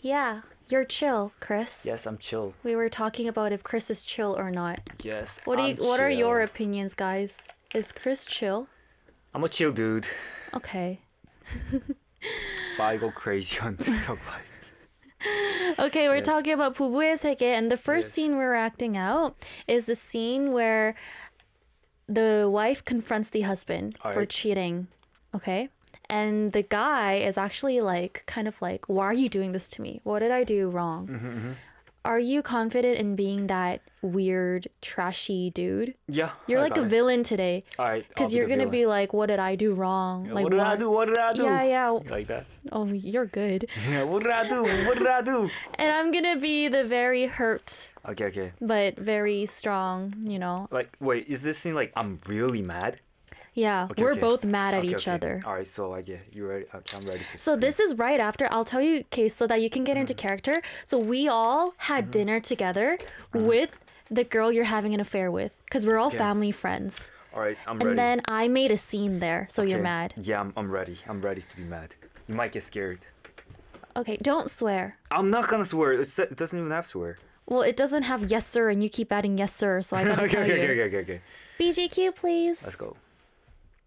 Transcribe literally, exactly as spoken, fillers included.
Yeah, you're chill, Chris. Yes, I'm chill. We were talking about if Chris is chill or not. Yes, What do you, I'm what are your chill. opinions, guys? Is Chris chill? I'm a chill dude. Okay. But I go crazy on TikTok live. Okay, we're Yes. talking about 부부의 세계, and the first Yes. scene we're acting out is the scene where the wife confronts the husband for Alright. cheating. Okay? And the guy is actually like, kind of like, why are you doing this to me? What did I do wrong? Mm-hmm, Are you confident in being that weird, trashy dude? Yeah. You're I like a got it. villain today. Alright. Because you're going to be like, what did I do wrong? Like, what did I why- do? What did I do? Yeah, yeah. Like that. Oh, you're good. Yeah. What did I do? What did I do? And I'm going to be the very hurt, Okay, okay. but very strong, you know? Like, wait, is this scene like I'm really mad? Yeah, Okay, we're okay. both mad at Okay, each okay. other. All right, so I get you ready. Okay, I'm ready to. So this is right after, I'll tell you, okay, so that you can get into character. So we all had dinner together with the girl you're having an affair with, because we're all Okay. family friends. All right, I'm And ready. then I made a scene there, so you're Okay. mad. Yeah, I'm, I'm ready. I'm ready to be mad. You might get scared. Okay, don't swear. I'm not gonna swear. It's, it doesn't even have swear. Well, it doesn't have yes sir, and you keep adding yes sir, so I gotta okay, tell okay, you. okay, okay, okay. B G Q, please. Let's go.